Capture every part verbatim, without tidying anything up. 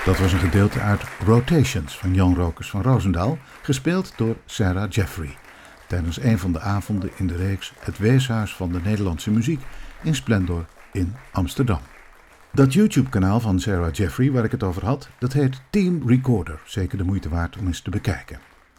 Dat was een gedeelte uit Rotations van Jan Rokers van Roosendaal, gespeeld door Sarah Jeffrey, tijdens een van de avonden in de reeks Het Weeshuis van de Nederlandse Muziek in Splendor in Amsterdam. Dat YouTube-kanaal van Sarah Jeffrey waar ik het over had, dat heet Team Recorder, zeker de moeite waard om eens te bekijken.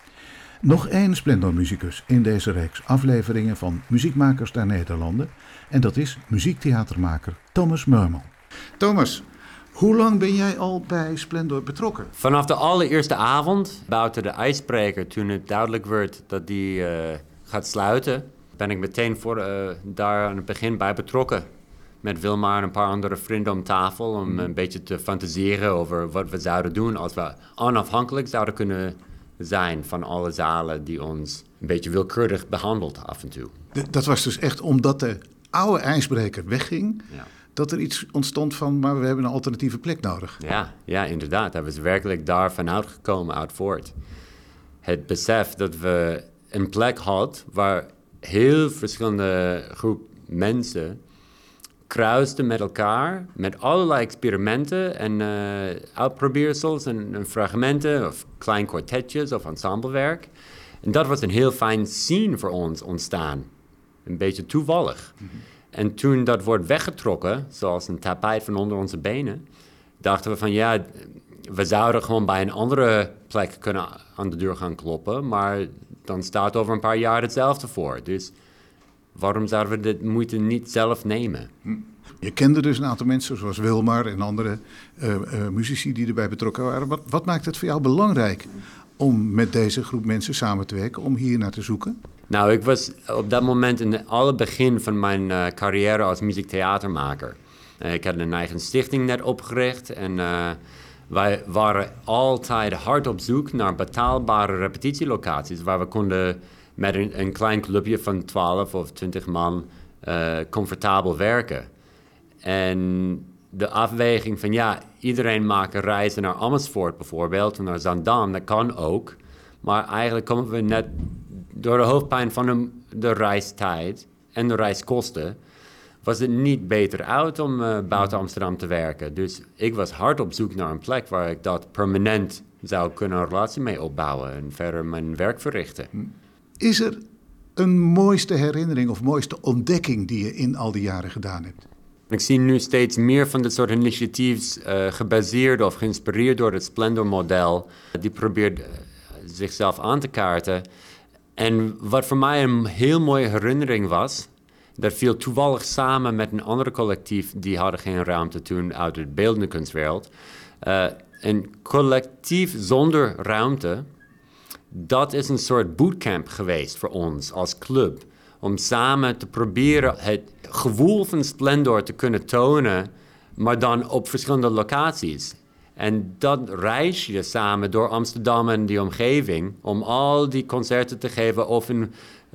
Nog één Splendor-musicus in deze reeks afleveringen van Muziekmakers der Nederlanden, en dat is muziektheatermaker Thomas Murmel. Thomas, hoe lang ben jij al bij Splendor betrokken? Vanaf de allereerste avond, buiten de ijsbreker, toen het duidelijk werd dat die uh, gaat sluiten, ben ik meteen voor, uh, daar aan het begin bij betrokken. Met Wilma en een paar andere vrienden om tafel om mm. een beetje te fantaseren over wat we zouden doen als we onafhankelijk zouden kunnen zijn van alle zalen die ons een beetje willekeurig behandelt af en toe. De, dat was dus echt omdat de oude ijsbreker wegging, ja, dat er iets ontstond van, maar we hebben een alternatieve plek nodig. Ja, ja, inderdaad. Dat was werkelijk daarvan uitgekomen uit voort. Het besef dat we een plek hadden waar heel verschillende groep mensen kruisten met elkaar, met allerlei experimenten en uh, uitprobeersels en, en fragmenten of klein kwartetjes of ensemblewerk. En dat was een heel fijn scene voor ons ontstaan. Een beetje toevallig. Mm-hmm. En toen dat wordt weggetrokken, zoals een tapijt van onder onze benen, dachten we van ja, we zouden gewoon bij een andere plek kunnen aan de deur gaan kloppen, maar dan staat over een paar jaar hetzelfde voor. Dus waarom zouden we de moeite niet zelf nemen? Je kende dus een aantal mensen zoals Wilmar en andere uh, uh, muzici die erbij betrokken waren. Wat, wat maakt het voor jou belangrijk om met deze groep mensen samen te werken, om hier naar te zoeken? Nou, ik was op dat moment in het alle begin van mijn uh, carrière als muziektheatermaker. Uh, ik had een eigen stichting net opgericht en uh, wij waren altijd hard op zoek naar betaalbare repetitielocaties waar we konden met een, een klein clubje van twaalf of twintig man uh, comfortabel werken. En de afweging van ja, iedereen maakt reizen naar Amersfoort bijvoorbeeld, naar Zandam, dat kan ook. Maar eigenlijk komen we net door de hoofdpijn van de, de reistijd en de reiskosten, was het niet beter uit om uh, buiten Amsterdam te werken. Dus ik was hard op zoek naar een plek waar ik dat permanent zou kunnen een relatie mee opbouwen en verder mijn werk verrichten. Is er een mooiste herinnering of mooiste ontdekking die je in al die jaren gedaan hebt? Ik zie nu steeds meer van dit soort initiatiefs uh, gebaseerd of geïnspireerd door het Splendor-model. Die probeert uh, zichzelf aan te kaarten. En wat voor mij een heel mooie herinnering was, dat viel toevallig samen met een ander collectief, die hadden geen ruimte toen uit de beeldende kunstwereld. Uh, een collectief zonder ruimte, dat is een soort bootcamp geweest voor ons als club. Om samen te proberen het gevoel van Splendor te kunnen tonen, maar dan op verschillende locaties. En dat reis je samen door Amsterdam en die omgeving om al die concerten te geven of in uh,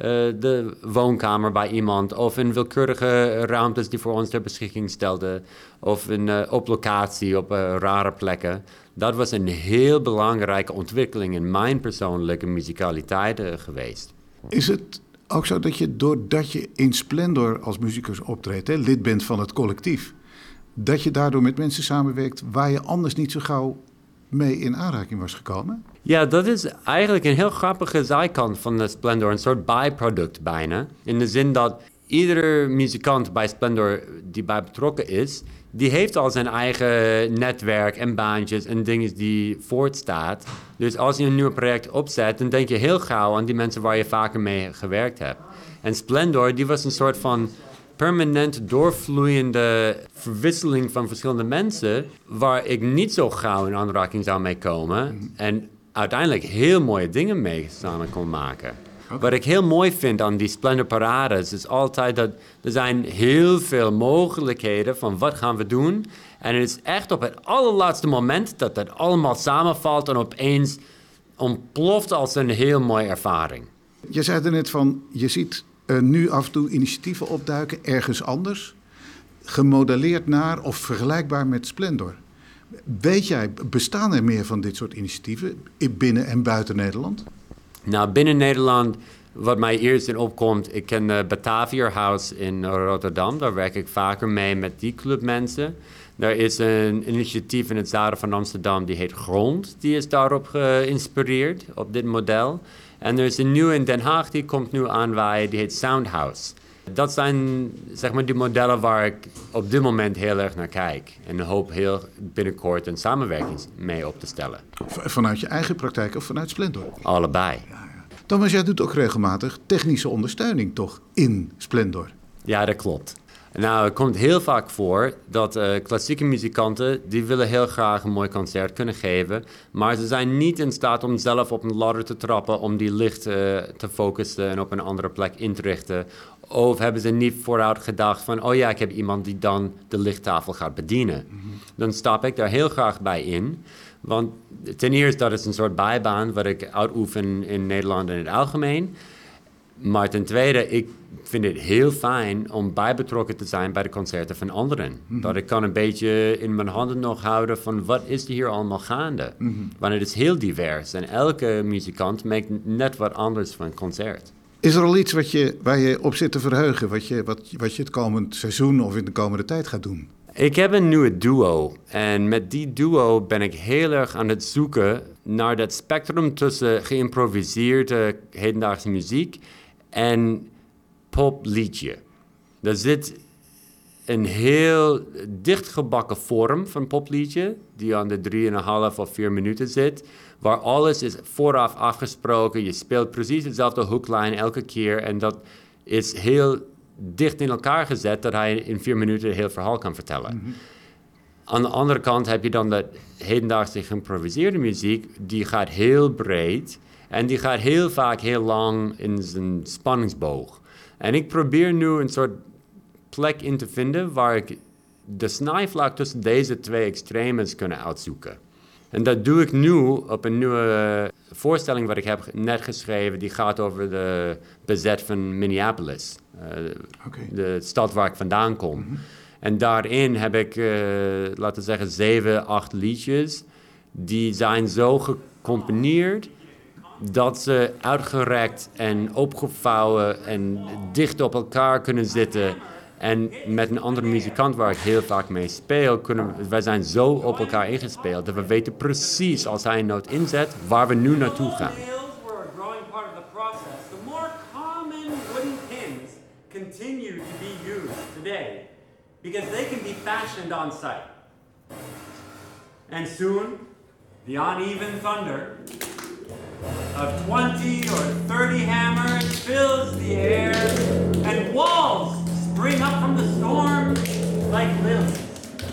de woonkamer bij iemand of in willekeurige ruimtes die voor ons ter beschikking stelden of in, uh, op locatie op uh, rare plekken. Dat was een heel belangrijke ontwikkeling in mijn persoonlijke muzikaliteit uh, geweest. Is het ook zo dat je doordat je in Splendor als muzikus optreedt, hè, lid bent van het collectief, dat je daardoor met mensen samenwerkt waar je anders niet zo gauw mee in aanraking was gekomen? Ja, dat is eigenlijk een heel grappige zijkant van de Splendor, een soort bijproduct bijna. In de zin dat iedere muzikant bij Splendor die bij betrokken is, die heeft al zijn eigen netwerk en baantjes en dingen die voortstaat. Dus als je een nieuw project opzet, dan denk je heel gauw aan die mensen waar je vaker mee gewerkt hebt. En Splendor, die was een soort van permanent doorvloeiende verwisseling van verschillende mensen, waar ik niet zo gauw in aanraking zou mee komen. Mm. En uiteindelijk heel mooie dingen mee samen kon maken. Okay. Wat ik heel mooi vind aan die Splendor Parades is altijd dat er zijn heel veel mogelijkheden van wat gaan we doen. En het is echt op het allerlaatste moment dat dat allemaal samenvalt en opeens ontploft als een heel mooie ervaring. Je zei er net van, je ziet uh, nu af en toe initiatieven opduiken ergens anders, gemodelleerd naar of vergelijkbaar met Splendor. Weet jij, bestaan er meer van dit soort initiatieven binnen en buiten Nederland? Nou, binnen Nederland, wat mij eerst in opkomt, ik ken de Batavier House in Rotterdam. Daar werk ik vaker mee met die clubmensen. Er is een initiatief in het zuiden van Amsterdam, die heet Grond. Die is daarop geïnspireerd, op dit model. En er is een nieuwe in Den Haag, die komt nu aanwaaien, die heet Soundhouse. Dat zijn zeg maar die modellen waar ik op dit moment heel erg naar kijk. En hoop heel binnenkort een samenwerking mee op te stellen. Vanuit je eigen praktijk of vanuit Splendor? Allebei. Ja, ja. Thomas, jij doet ook regelmatig technische ondersteuning toch in Splendor? Ja, dat klopt. Nou, het komt heel vaak voor dat uh, klassieke muzikanten, die willen heel graag een mooi concert kunnen geven, maar ze zijn niet in staat om zelf op een ladder te trappen, om die licht uh, te focussen en op een andere plek in te richten. Of hebben ze niet vooruit gedacht van, oh ja, ik heb iemand die dan de lichttafel gaat bedienen. Mm-hmm. Dan stap ik daar heel graag bij in. Want ten eerste, dat is een soort bijbaan wat ik uitoefen in Nederland in het algemeen. Maar ten tweede, ik vind het heel fijn om bijbetrokken te zijn bij de concerten van anderen. Mm-hmm. Dat ik kan een beetje in mijn handen nog houden van wat is er hier allemaal gaande. Mm-hmm. Want het is heel divers en elke muzikant maakt net wat anders van een concert. Is er al iets wat je, waar je op zit te verheugen, wat je, wat, wat je het komend seizoen of in de komende tijd gaat doen? Ik heb een nieuwe duo en met die duo ben ik heel erg aan het zoeken naar dat spectrum tussen geïmproviseerde hedendaagse muziek en popliedje. Er zit een heel dichtgebakken vorm van popliedje, die aan de drieënhalf of vier minuten zit, waar alles is vooraf afgesproken. Je speelt precies dezelfde hoeklijn elke keer en dat is heel dicht in elkaar gezet dat hij in vier minuten een heel verhaal kan vertellen. Mm-hmm. Aan de andere kant heb je dan dat hedendaagse geïmproviseerde muziek, die gaat heel breed en die gaat heel vaak heel lang in zijn spanningsboog. En ik probeer nu een soort plek in te vinden waar ik de snijvlak tussen deze twee extremes kan uitzoeken. En dat doe ik nu op een nieuwe voorstelling wat ik heb net geschreven. Die gaat over de bezet van Minneapolis. Uh, okay. De stad waar ik vandaan kom. Mm-hmm. En daarin heb ik, uh, laten we zeggen, zeven, acht liedjes. Die zijn zo gecomponeerd dat ze uitgerekt en opgevouwen en dicht op elkaar kunnen zitten. En met een andere muzikant waar ik heel vaak mee speel, kunnen we, wij zijn zo op elkaar ingespeeld dat we weten precies als hij een noot inzet waar we nu naartoe gaan. Continue to be used today because they can be fashioned on site. And soon, the uneven thunder of twenty or thirty hammers fills the air and walls spring up from the storm like lilies.